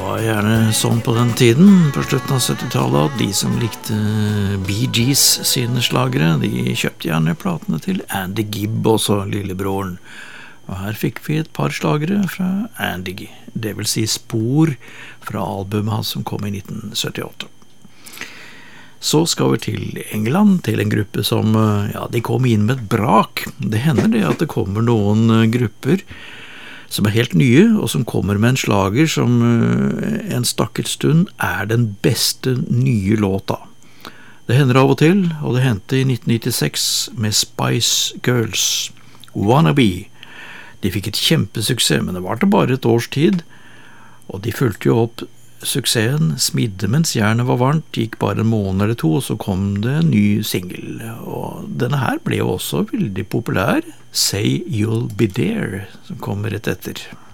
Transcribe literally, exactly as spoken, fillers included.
var gjerne sånn på den tiden, på slutten av syttitallet, at de som likte Bee Gees sine slagere, de kjøpte gjerne platene til Andy Gibb, også lillebroren. Og her fikk vi et par slagere fra Andy, det vil si spor fra albumet hans som kom i nitten syttiåtte. Så skal vi til England, til en gruppe som, ja, de kom inn med et brak. Det hender det at det kommer noen grupper som er helt nye, og som kommer med en slager som en stakket stund er den beste nye låta. Det hender av og til, og det hendte i nitten nittiseks med Spice Girls, Wannabe. De fikk et kjempesuksess, men det var det bare et års tid, og de fulgte jo opp suksessen Smidde mens jernet var varmt, gikk bare en måned eller to, og så kom det en ny single. Og denne her ble jo også veldig populær, Say You'll Be There, som kommer rett etter.